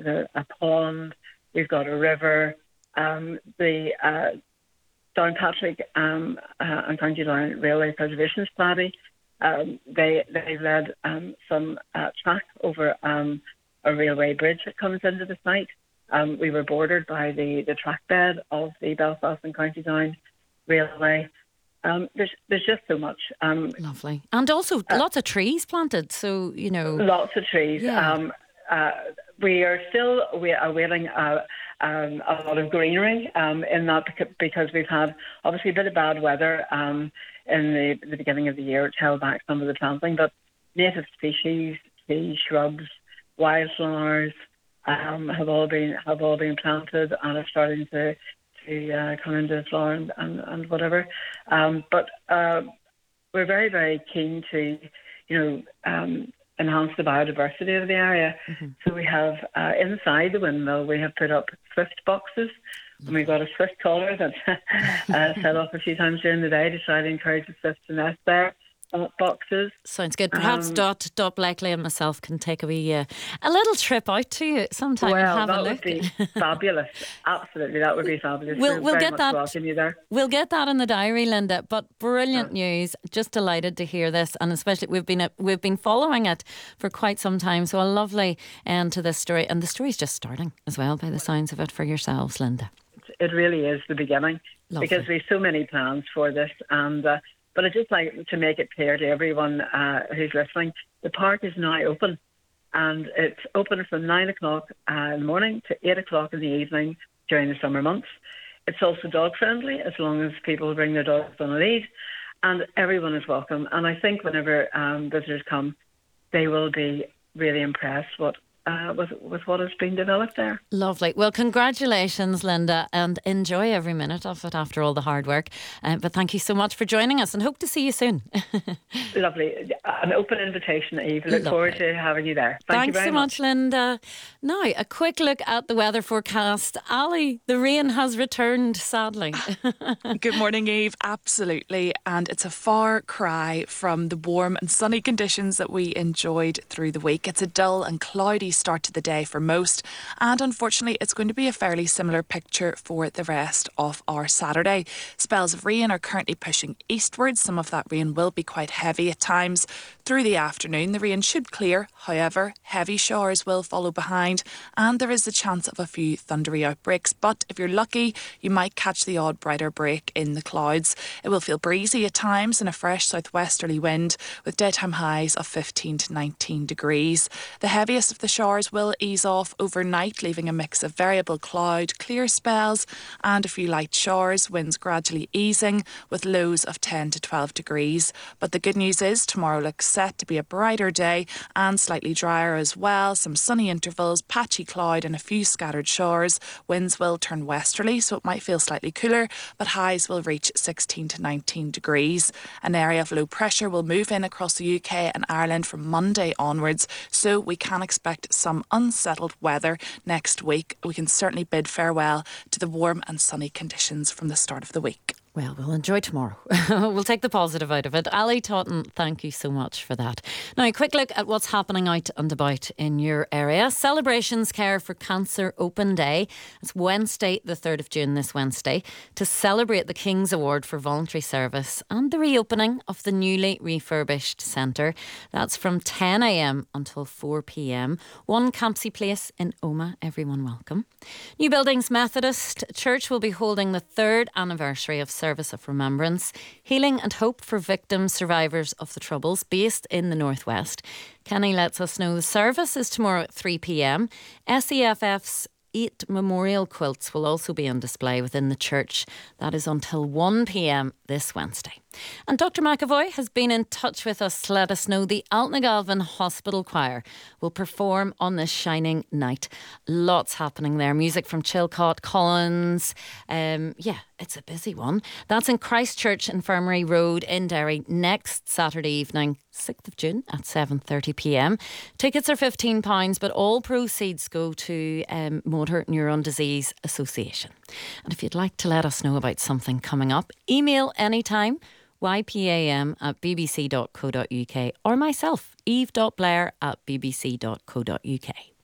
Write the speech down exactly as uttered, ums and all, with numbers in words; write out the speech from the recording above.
a, a pond, we've got a river. Um, the uh, Downpatrick um, uh, and County Down Railway Preservation Society, um, they they led um, some uh, track over um, a railway bridge that comes into the site. Um, we were bordered by the, the track bed of the Belfast and County Down Railway. Um, there's there's just so much. Um, Lovely. And also uh, lots of trees planted, so, you know. Lots of trees. Yeah. Um, uh, we are still we are awaiting uh, um, a lot of greenery um, in that because we've had obviously a bit of bad weather um, in the, the beginning of the year, which held back some of the planting, but native species, trees, shrubs, wildflowers um, have all been have all been planted and are starting to to uh, come into flower and, and, and whatever. Um, but uh, we're very, very keen to, you know, um, enhance the biodiversity of the area. Mm-hmm. So we have, uh, inside the windmill, we have put up swift boxes. And we've got a swift collar that's uh, set off a few times during the day to try to encourage the swift to nest there. Uh, boxes. Sounds good. Perhaps um, Dot Dot Blakely and myself can take a wee, uh, a little trip out to you sometime well, and have that a look. Would be fabulous. Absolutely, that would be fabulous. We'll, We're we'll very get much that. welcome you there. We'll get that in the diary, Linda. But brilliant yeah. news. Just delighted to hear this, and especially we've been we've been following it for quite some time. So a lovely end to this story, and the story's just starting as well, by the sounds of it, for yourselves, Linda. It really is the beginning. Lovely. Because we have so many plans for this, and. Uh, But I'd just like to make it clear to everyone uh, who's listening, the park is now open, and it's open from nine o'clock uh, in the morning to eight o'clock in the evening during the summer months. It's also dog friendly as long as people bring their dogs on a lead, and everyone is welcome. And I think whenever um, visitors come, they will be really impressed what Uh, with, with what has been developed there. Lovely. Well, congratulations, Linda, and enjoy every minute of it after all the hard work. Uh, but thank you so much for joining us, and hope to see you soon. Lovely. An open invitation, Eve. Look Lovely. forward to having you there. Thank Thanks you very so much, much, Linda. Now, a quick look at the weather forecast. Ali, the rain has returned, sadly. Good morning, Eve. Absolutely. And it's a far cry from the warm and sunny conditions that we enjoyed through the week. It's a dull and cloudy start to the day for most, and unfortunately it's going to be a fairly similar picture for the rest of our Saturday. Spells of rain are currently pushing eastwards. Some of that rain will be quite heavy at times. Through the afternoon the rain should clear, however heavy showers will follow behind, and there is the chance of a few thundery outbreaks, but if you're lucky you might catch the odd brighter break in the clouds. It will feel breezy at times and a fresh southwesterly wind with daytime highs of fifteen to nineteen degrees. The heaviest of the showers will ease off overnight, leaving a mix of variable cloud, clear spells and a few light showers, winds gradually easing with lows of ten to twelve degrees. But the good news is tomorrow looks set to be a brighter day and slightly drier as well. Some sunny intervals, patchy cloud and a few scattered showers. Winds will turn westerly, so it might feel slightly cooler, but highs will reach sixteen to nineteen degrees. An area of low pressure will move in across the U K and Ireland from Monday onwards, so we can expect some unsettled weather next week. We can certainly bid farewell to the warm and sunny conditions from the start of the week. Well, we'll enjoy tomorrow. We'll take the positive out of it. Ali Totten, thank you so much for that. Now, a quick look at what's happening out and about in your area. Celebrations Care for Cancer Open Day. It's Wednesday, the third of June, this Wednesday, to celebrate the King's Award for Voluntary Service and the reopening of the newly refurbished centre. That's from ten a.m. until four p.m. One Campsie Place in Omagh. Everyone welcome. New Buildings Methodist Church will be holding the third anniversary of Service of Remembrance, Healing and Hope for Victims, Survivors of the Troubles, based in the Northwest. Kenny lets us know the service is tomorrow at three p.m. S E F F's eight memorial quilts will also be on display within the church. That is until one p.m. this Wednesday. And Doctor McAvoy has been in touch with us to let us know the Altnagalvin Hospital Choir will perform on this shining night. Lots happening there. Music from Chilcot, Collins. Um, yeah, it's a busy one. That's in Christchurch Infirmary Road in Derry next Saturday evening, sixth of June at seven thirty p.m. Tickets are fifteen pounds, but all proceeds go to um, Motor Neuron Disease Association. And if you'd like to let us know about something coming up, email anytime y p a m at b b c dot co dot u k or myself, eve dot blair at b b c dot co dot u k.